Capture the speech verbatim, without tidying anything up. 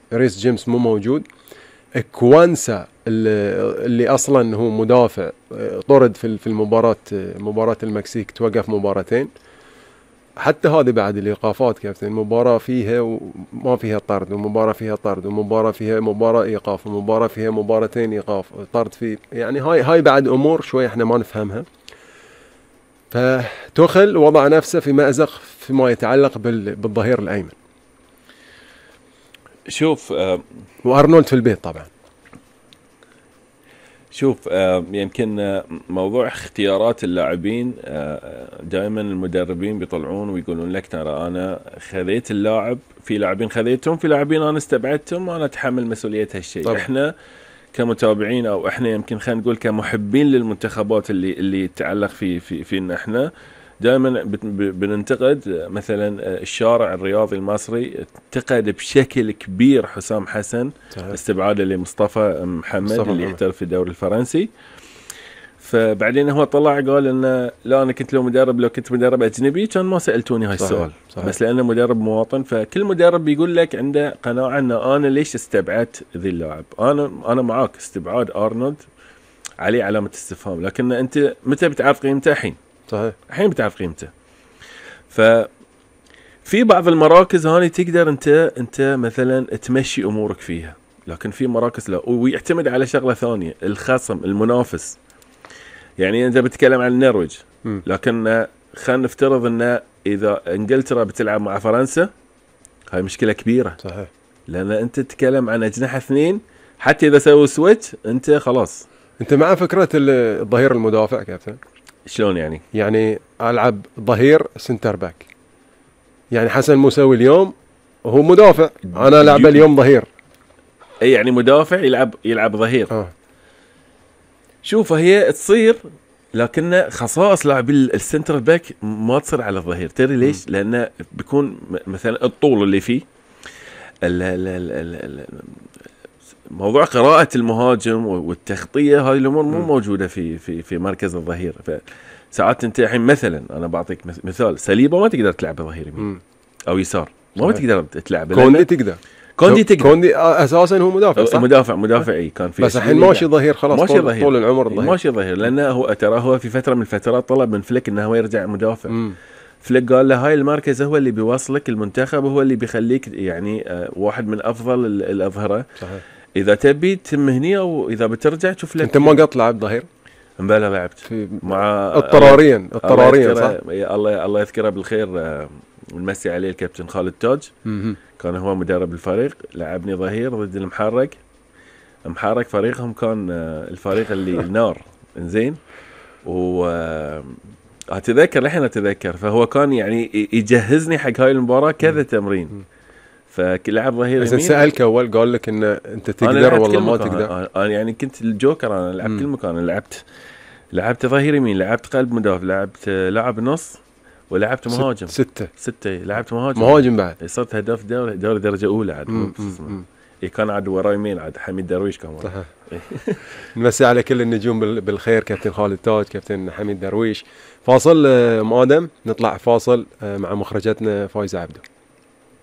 ريس جيمس مو موجود، كوانسا اللي, اللي اصلا هو مدافع طرد في في المباراه مباراه المكسيك، توقف مباراتين. حتى هذه بعد الايقافات كابتن، مباراه فيها وما فيها طرد، ومباراه فيها طرد، ومباراه فيها مباراه ايقاف، ومباراه فيها مباراتين ايقاف طرد فيه. يعني هاي هاي بعد امور شوي احنا ما نفهمها. فتوخل وضع نفسه في مأزق فيما يتعلق بالظهير الايمن. شوف آه وارنولد في البيت طبعا. شوف آه يمكن آه موضوع اختيارات اللاعبين، آه دائما المدربين بيطلعون ويقولون لك ترى انا خذيت اللاعب، في لاعبين خذيتهم، في لاعبين انا استبعدتهم وانا اتحمل مسؤوليه هالشيء. طبعا. احنا كمتابعين او احنا يمكن خلينا نقول كمحبين للمنتخبات اللي اللي يتعلق في في فينا احنا، دائما بننتقد مثلا الشارع الرياضي المصري انتقد بشكل كبير حسام حسن استبعاده لمصطفى محمد مصطفى اللي يحترف في الدوري الفرنسي. فبعدين هو طلع قال انه لا انا كنت لو مدرب لو كنت مدرب اجنبي كان ما سالتوني هاي السؤال. صحيح. بس لانه مدرب مواطن، فكل مدرب بيقول لك عنده قناعه ان انا ليش استبعدت ذي اللاعب. انا انا معاك، استبعاد ارنولد عليه علامه استفهام، لكن انت متى بتعرف قيمته؟ الحين. صحيح. الحين بتعرف قيمته. ففي بعض المراكز هذه تقدر انت انت مثلا تمشي امورك فيها، لكن في مراكز لا، ويعتمد على شغله ثانيه، الخصم المنافس. يعني انت بتتكلم عن النرويج، لكن خلينا نفترض ان اذا انجلترا بتلعب مع فرنسا، هاي مشكله كبيره. صحيح. لان انت تتكلم عن اجنحه اثنين، حتى اذا سووا سويتش انت خلاص. انت مع فكره الظهير المدافع كابتن؟ شلون يعني؟ يعني العب ظهير سنتر باك. يعني حسن موسوي اليوم هو مدافع، انا العب اليوم ظهير. اي يعني مدافع يلعب يلعب ظهير. اه شوف هي تصير، لكن خصائص لاعب السنتر باك ما تصير على الظهير. تدري ليش؟ م. لانه بيكون مثلا الطول اللي فيه، ال ال ال ال موضوع قراءة المهاجم والتغطية، هاي الامور مو موجودة في في في مركز الظهير. فساعات انت الحين مثلا انا بعطيك مثال، سليبة ما تقدر تلعب ظهير يمين او يسار، ما تقدر تلعب. كوندي تقدر كوندي تقدر كوندي اساسا هو مدافع صح؟ مدافع مدافع اي كان في، بس الحين ماشي ظهير خلاص، ماشي طول, ظهير. طول العمر ظهير، ماشي ظهير، لانه هو ترى هو في فتره من الفترات طلب من فليك انه هو يرجع مدافع. مم. فليك قال له هاي المركز هو اللي بيوصلك المنتخب، هو اللي بيخليك يعني آه واحد من افضل الاظهره. صحيح. اذا تبي تم هني او اذا بترجع تشوف لك. انت ما قط لعب ظهير؟ امبلا لعبت مع اضطراريا اضطراريا صح؟ الله الله يذكره بالخير، آه نمسي عليه الكابتن خالد تاج. مم. كان هو مدرب الفريق، لعبني ظهير ضد المحرق. محرق فريقهم كان الفريق اللي نار انزين، و اتذكر الحين اتذكر، فهو كان يعني يجهزني حق هاي المباراه كذا تمرين. فلعب ظهير يمين. سألك اول قال لك ان انت تقدر ولا ما تقدر؟ انا يعني كنت الجوكر، انا لعبت كل مكان، لعبت لعبت ظهير يمين، لعبت قلب مدافع، لعبت لاعب نص، ولعبت مهاجم. ستة ستة لعبت مهاجم مهاجم بعد. صرت هداف دوري دوري درجة أولى عاد. إيه كان عاد وراي مين عاد حميد درويش كان. صحيح. نمسي على كل النجوم بالخير، كابتن خالد تاج، كابتن حميد درويش. فاصل مقدم، نطلع فاصل مع مخرجتنا فايزة عبده.